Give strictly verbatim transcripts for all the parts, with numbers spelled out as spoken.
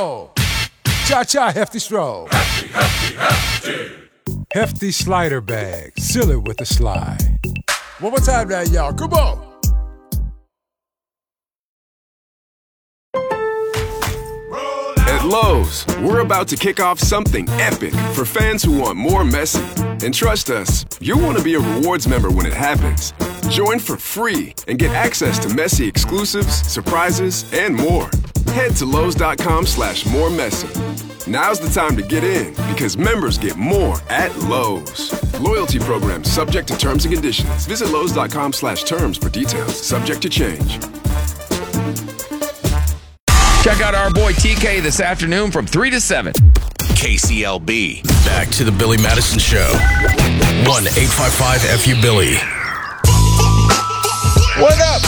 roll. Cha-cha, hefty stroll. Hefty, hefty, hefty. Hefty slider bag. Seal it with a slide. One more time now, y'all. Come on. At Lowe's, we're about to kick off something epic for fans who want more messy. And trust us, you'll want to be a rewards member when it happens. Join for free and get access to messy exclusives, surprises, and more. Head to Lowe's.com slash more messy. Now's the time to get in because members get more at Lowe's. Loyalty program subject to terms and conditions. Visit Lowe's.com slash terms for details. Subject to change. Check out our boy T K this afternoon from three to seven. K C L B. Back to the Billy Madison Show. one eight five five F U Billy. What up?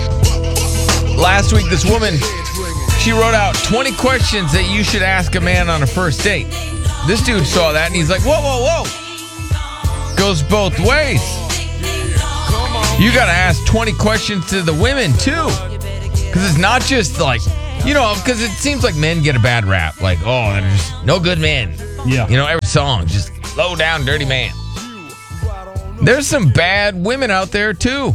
Last week, this woman, she wrote out twenty questions that you should ask a man on a first date. This dude saw that and he's like, whoa, whoa, whoa. Goes both ways. You got to ask twenty questions to the women, too. Because it's not just like, you know, because it seems like men get a bad rap. Like, oh, they're just no good men. Yeah. You know, every song, just low down, dirty man. There's some bad women out there, too.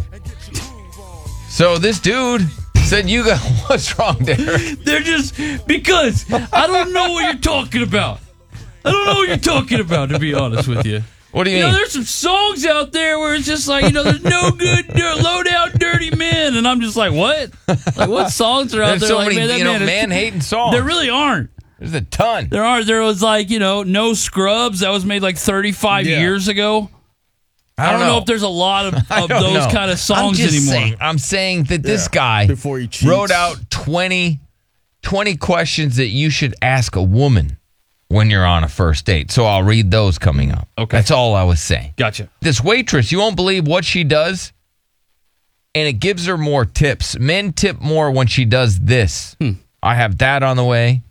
So this dude said, you got, what's wrong, Derek? They're just, because I don't know what you're talking about. I don't know what you're talking about, to be honest with you. What do you, you mean? know, there's some songs out there where it's just like, you know, there's no good, low down, dirty men. And I'm just like, what? Like, what songs are out There's there? so like, many, man, that you know, man is- man-hating songs. There really aren't. There's a ton. There are. There was like, you know, No Scrubs. That was made like thirty-five Yeah. years ago. I I don't don't know. know if there's a lot of, I of don't those know. kind of songs I'm just anymore. Saying, I'm saying that this Yeah, guy before he cheats. wrote out twenty, twenty questions that you should ask a woman when you're on a first date. So I'll read those coming up. Okay. That's all I was saying. Gotcha. This waitress, you won't believe what she does, and it gives her more tips. Men tip more when she does this. Hmm. I have that on the way.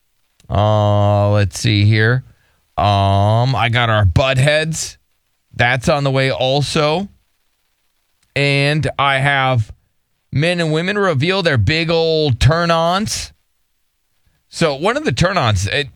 Uh, let's see here. Um, I got our butt heads. That's on the way also. And I have men and women reveal their big old turn-ons. So one of the turn-ons, it,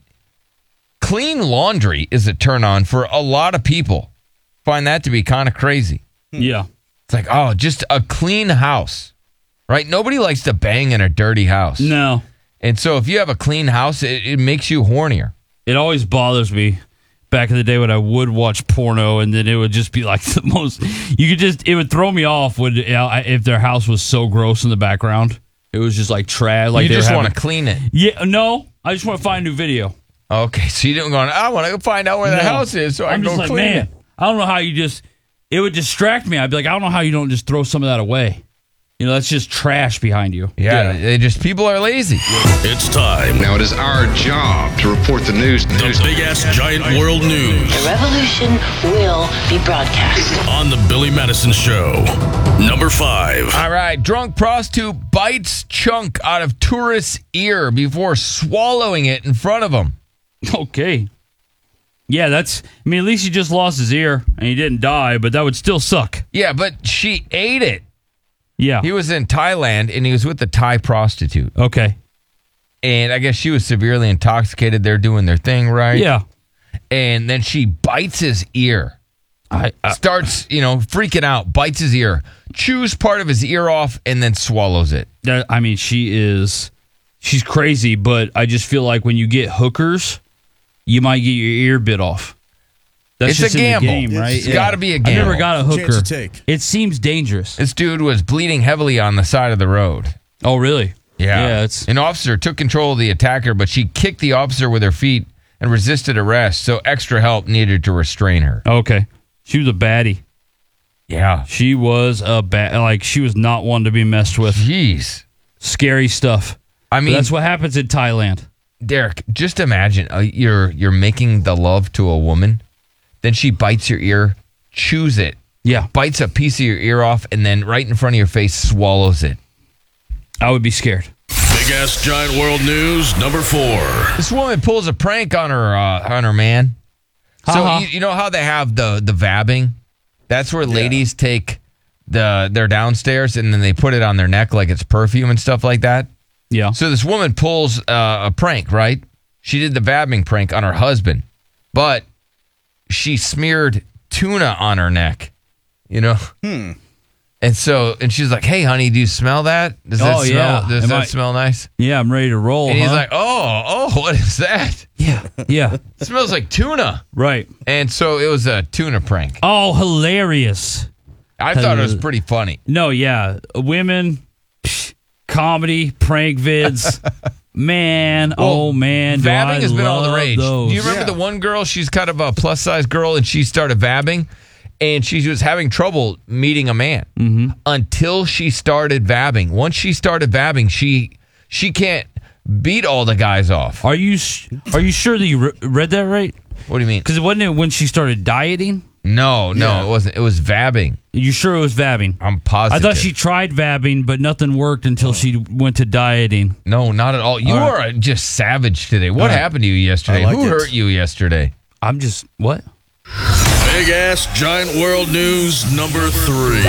clean laundry is a turn-on for a lot of people. Find that to be kind of crazy. Yeah. It's like, oh, just a clean house, right? Nobody likes to bang in a dirty house. No. And so if you have a clean house, it, it makes you hornier. It always bothers me back in the day when I would watch porno, and then it would just be like the most, you could just, it would throw me off when, you know, if their house was so gross in the background. It was just like trash. Like you they just were want having- to clean it. Yeah, no, I just want to find a new video. Okay, so you didn't go, I want to find out where the No. house is so I I'm can go just like, clean man, it. I don't know how you just, it would distract me. I'd be like, I don't know how you don't just throw some of that away. You know, that's just trash behind you. Yeah, they just, people are lazy. It's time. Now it is our job to report the news. The big ass giant world news The revolution will be broadcast on the Billy Madison Show. Number five. All right, drunk prostitute bites chunk out of tourist's ear before swallowing it in front of him. Okay. Yeah, that's, I mean, at least he just lost his ear and he didn't die, but that would still suck. Yeah, but she ate it. Yeah. He was in Thailand, and he was with the Thai prostitute. Okay. And I guess she was severely intoxicated. They're doing their thing, right? Yeah. And then she bites his ear. I, I Starts, you know, freaking out, bites his ear, chews part of his ear off, and then swallows it. that, I mean, she is, she's crazy, but I just feel like when you get hookers, you might get your ear bit off. That's It's just a in the gamble. game, right? It's gotta be a I've gamble. never got a Chance hooker. to take. It seems dangerous. This dude was bleeding heavily on the side of the road. Oh, really? Yeah. Yeah, it's An officer took control of the attacker, but she kicked the officer with her feet and resisted arrest, so extra help needed to restrain her. okay. She was a baddie. Yeah. She was a bad, like she was not one to be messed with. Jeez. Scary stuff. I But mean, that's what happens in Thailand. Derek, just imagine uh, you're you're making the love to a woman, then she bites your ear, chews it, Yeah, bites a piece of your ear off, and then right in front of your face swallows it. I would be scared. Big ass giant world news. Number four. This woman pulls a prank on her uh, on her man. So Uh-huh. you, you know how they have the the vabbing? That's where ladies take the their downstairs and then they put it on their neck like it's perfume and stuff like that. Yeah. So this woman pulls uh, a prank, right? She did the vabbing prank on her husband, but she smeared tuna on her neck, you know? Hmm. And so, and she's like, "Hey, honey, do you smell that? Does that Oh, smell? yeah. Does Am that I- smell nice?" Yeah, I'm ready to roll. And he's huh? like, "Oh, oh, what is that? yeah, yeah, It smells like tuna." right. And so it was a tuna prank. Oh, hilarious. I thought it was pretty funny. No, yeah. Women, psh, comedy, prank vids. Man, oh man. do Vabbing I has been all the love rage. those. Do you remember Yeah. the one girl? She's kind of a plus size girl, and she started vabbing, and she was having trouble meeting a man Mm-hmm. until she started vabbing. Once she started vabbing, she she can't beat all the guys off. Are you s- are you sure that you re- read that right? What do you mean? Because it wasn't it when she started dieting? No, no, Yeah. it wasn't. It was vabbing. You sure it was vabbing? I'm I positive. thought she tried vabbing, but nothing worked until she went to dieting. No, not at all. You All are right. just savage today. What All right. happened to you yesterday? I like Who it. hurt you yesterday? I'm just what? Big ass giant world news number three.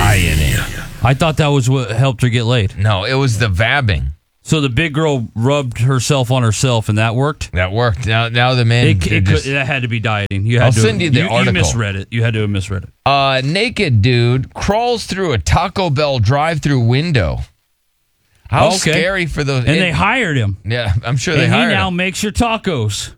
I thought that was what helped her get laid. No, it was the vabbing. So the big girl rubbed herself on herself, and that worked. That worked. Now, now the men. It, they're it just- could, that had to be dieting. You had I'll to, send you the you, article. You misread it. You had to have misread it. Uh, naked dude crawls through a Taco Bell drive-through window. How Okay. scary for those! And it- they hired him. yeah, I'm sure they And he hired now him. makes your tacos.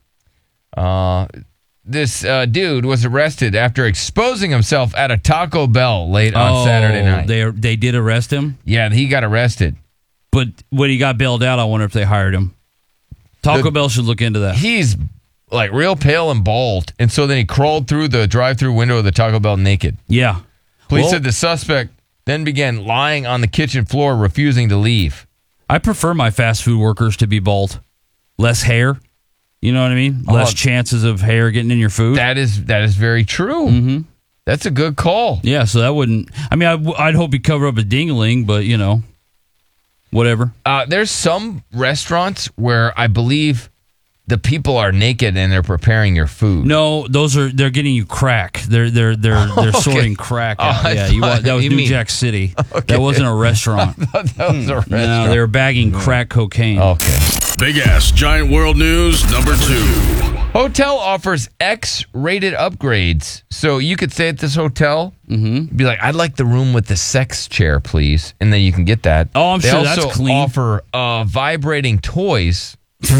Uh, this uh, dude was arrested after exposing himself at a Taco Bell late on Oh, Saturday night. They they did arrest him, yeah, he got arrested. but when he got bailed out, I wonder if they hired him. Taco The- Bell should look into that. He's like real pale and bald, and so then he crawled through the drive-through window of the Taco Bell naked. Yeah. Police Well, said the suspect then began lying on the kitchen floor, refusing to leave. I prefer my fast food workers to be bald. Less hair. You know what I mean? Less Oh. chances of hair getting in your food. That is that is very true. Mm-hmm. That's a good call. yeah, so that wouldn't. I mean, I, w- I'd hope you cover up a ding-a-ling, but, you know, whatever. Uh, there's some restaurants where I believe the people are naked and they're preparing your food. No, those are they're getting you crack. They're they're they're they're Okay. sorting crack Oh, out. I yeah, you thought- want, that was you New mean- Jack City. That wasn't a restaurant. that was a restaurant. No, they were bagging crack cocaine. Okay. Big ass giant world news number two. Hotel offers X-rated upgrades, so you could stay at this hotel. Mm-hmm. Be like, "I'd like the room with the sex chair, please," and then you can get that. Oh, I'm they sure also that's clean. offer uh, vibrating toys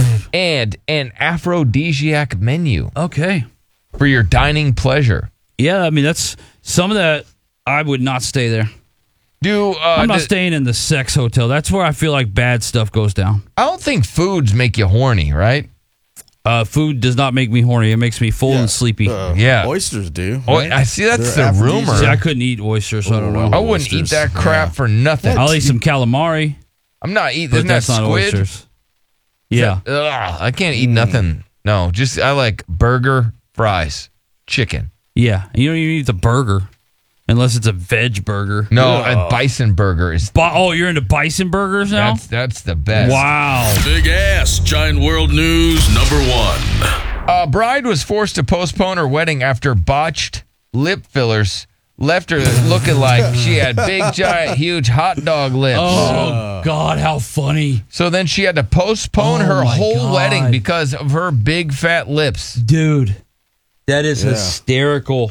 and an aphrodisiac menu Okay. for your dining pleasure. Yeah, I mean that's some of that. I would not stay there. Do uh, I'm not do- staying in the sex hotel. That's where I feel like bad stuff goes down. I don't think foods make you horny, right? Uh, food does not make me horny. It makes me full and sleepy. Uh, Yeah. Oysters do. Oh, right? I see. That's They're the rumor. See, I couldn't eat oysters, so I don't know. I wouldn't eat Oysters. that crap Yeah. for nothing. I'll eat some calamari, I'm not eating. but Isn't that that's not squid? oysters. Yeah. Ugh, I can't eat nothing. No, just I like burger, fries, chicken. Yeah. And you don't even eat the burger unless it's a veg burger. No, a bison burger is Bi- oh, you're into bison burgers now? that's that's the best. Wow. Big ass giant world news number one. A bride was forced to postpone her wedding after botched lip fillers left her looking like she had big, giant, huge hot dog lips. Oh, God, how funny. So then she had to postpone Oh, her my whole God. wedding because of her big fat lips. Dude, that is Yeah. hysterical.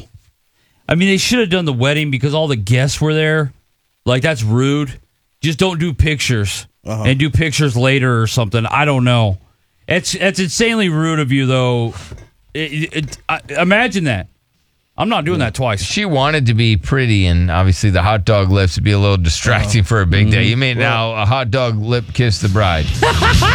I mean, they should have done the wedding because all the guests were there. Like, that's rude. Just don't do pictures Uh-huh. and do pictures later or something. I don't know. It's it's insanely rude of you, though. It, it, I, imagine that. I'm not doing that twice. She wanted to be pretty, and obviously the hot dog lips would be a little distracting for a big day. You may now a hot dog lip kiss the bride.